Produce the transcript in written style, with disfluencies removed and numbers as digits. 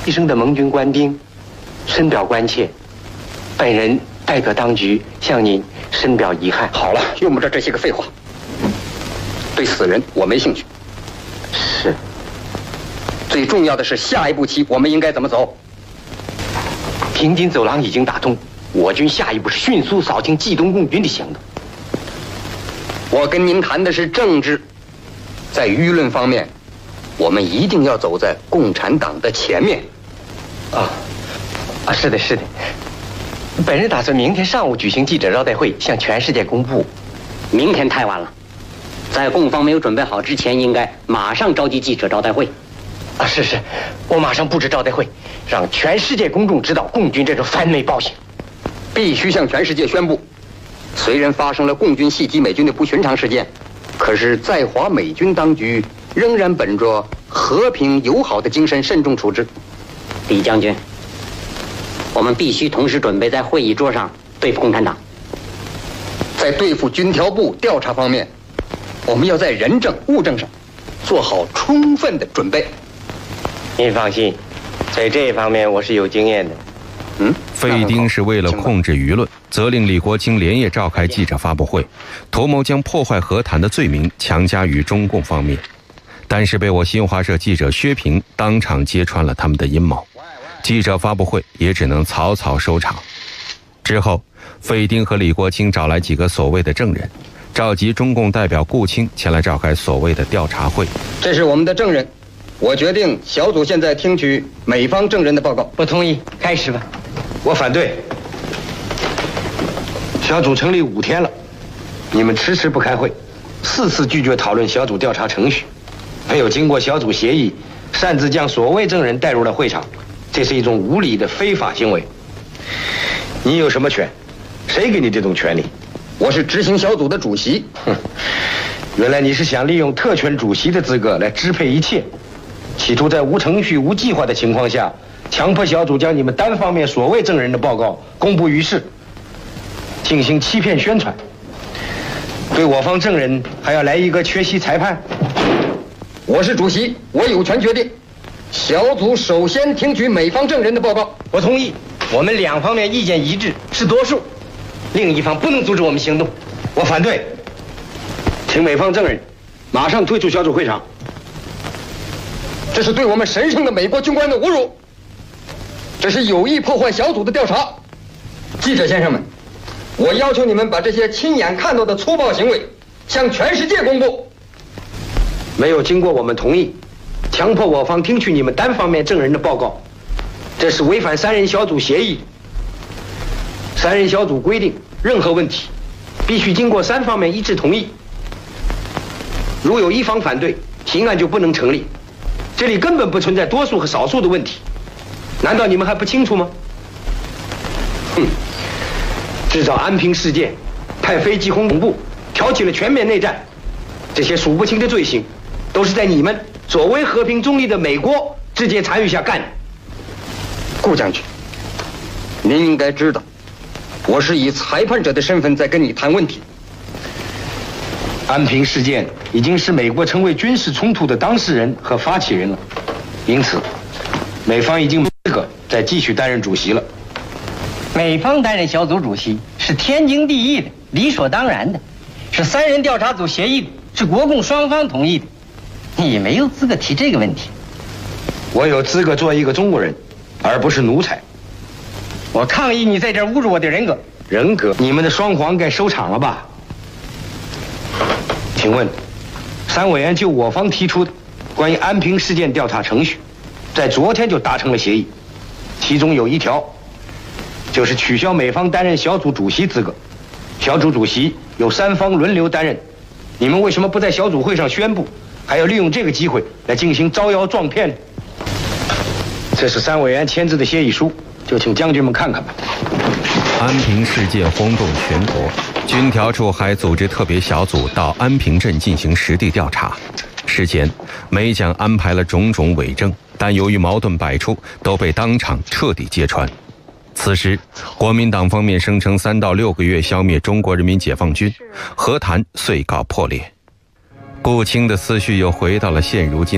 牺牲的盟军官兵，深表关切。本人代表当局向您深表遗憾。 好了，用不着这些个废话。对死人我没兴趣。 是。 最重要的是下一步棋我们应该怎么走？ 平津走廊已经打通，我军下一步是迅速扫清冀东共军的行动。 我跟您谈的是政治，在舆论方面，我们一定要走在共产党的前面。 是的，是的。本人打算明天上午举行记者招待会，向全世界公布。 明天太晚了，在共方没有准备好之前，应该马上召集记者招待会。 是，我马上布置招待会，让全世界公众知道共军这种反美暴行。 必须向全世界宣布，虽然发生了共军袭击美军的不寻常事件，可是在华美军当局仍然本着和平友好的精神慎重处置。 李将军，我们必须同时准备在会议桌上对付共产党。 在对付军调部调查方面，我们要在人证物证上做好充分的准备。 您放心，在这一方面我是有经验的。 费丁是为了控制舆论，责令李国清连夜召开记者发布会，图谋将破坏和谈的罪名强加于中共方面。但是被我新华社记者薛平当场揭穿了他们的阴谋，记者发布会也只能草草收场。之后，费丁和李国清找来几个所谓的证人，召集中共代表顾清前来召开所谓的调查会。 这是我们的证人，我决定小组现在听取美方证人的报告。 不同意，开始吧。 我反对。小组成立5天了，你们迟迟不开会，4次拒绝讨论小组调查程序，没有经过小组协议，擅自将所谓证人带入了会场，这是一种无理的非法行为。你有什么权？谁给你这种权利？ 我是执行小组的主席。 原来你是想利用特权主席的资格来支配一切，企图在无程序、无计划的情况下，强迫小组将你们单方面所谓证人的报告公布于世，进行欺骗宣传。对我方证人还要来一个缺席裁判。 我是主席，我有权决定。小组首先听取美方证人的报告。 我同意，我们2方面意见一致，是多数。另一方不能阻止我们行动。 我反对，请美方证人马上退出小组会场。 这是对我们神圣的美国军官的侮辱，这是有意破坏小组的调查。记者先生们，我要求你们把这些亲眼看到的粗暴行为向全世界公布。 没有经过我们同意，强迫我方听取你们单方面证人的报告，这是违反3人小组协议。3人小组规定，任何问题必须经过3方面一致同意。如有一方反对，提案就不能成立。这里根本不存在多数和少数的问题，难道你们还不清楚吗？制造安平事件，派飞机轰恐怖，挑起了全面内战，这些数不清的罪行，都是在你们所谓和平中立的美国直接参与下干的。 顾将军，您应该知道，我是以裁判者的身份在跟你谈问题。 安平事件已经使美国成为军事冲突的当事人和发起人了，因此，美方已经没资格再继续担任主席了。 美方担任小组主席是天经地义的，理所当然的，是3人调查组协议的，是国共双方同意的。你没有资格提这个问题。 我有资格做一个中国人，而不是奴才。 我抗议你在这儿侮辱我的人格。 人格？你们的双簧该收场了吧？请问，3委员就我方提出的关于安平事件调查程序，在昨天就达成了协议，其中有一条，就是取消美方担任小组主席资格，小组主席由3方轮流担任。你们为什么不在小组会上宣布，还要利用这个机会来进行招摇撞骗呢？这是3委员签字的协议书，就请将军们看看吧。 安平事件轰动全国，军调处还组织特别小组到安平镇进行实地调查。事前，美蒋安排了种种伪证，但由于矛盾百出，都被当场彻底揭穿。此时，国民党方面声称3到6个月消灭中国人民解放军，和谈遂告破裂。顾清的思绪又回到了现如今